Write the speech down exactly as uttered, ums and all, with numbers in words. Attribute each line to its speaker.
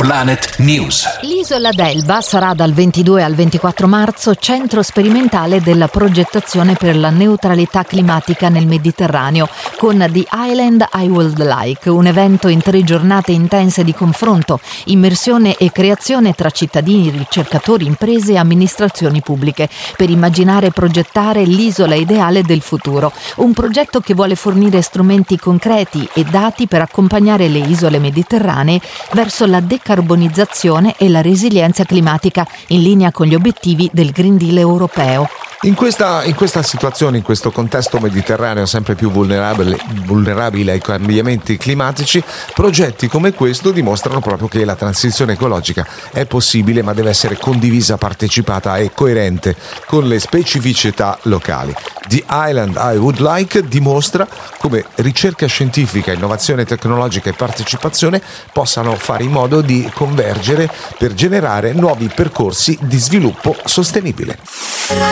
Speaker 1: Planet News.
Speaker 2: L'isola d'Elba sarà dal ventidue al ventiquattro marzo centro sperimentale della progettazione per la neutralità climatica nel Mediterraneo con The Island I Would Like, un evento in tre giornate intense di confronto, immersione e creazione tra cittadini, ricercatori, imprese e amministrazioni pubbliche per immaginare e progettare l'isola ideale del futuro. Un progetto che vuole fornire strumenti concreti e dati per accompagnare le isole mediterranee verso la decarbonizzazione e la resilienza climatica in linea con gli obiettivi del Green Deal europeo.
Speaker 3: In questa, in questa situazione, in questo contesto mediterraneo sempre più vulnerabile, vulnerabile ai cambiamenti climatici, progetti come questo dimostrano proprio che la transizione ecologica è possibile, ma deve essere condivisa, partecipata e coerente con le specificità locali. The Island I Would Like dimostra come ricerca scientifica, innovazione tecnologica e partecipazione possano fare in modo di convergere per generare nuovi percorsi di sviluppo sostenibile.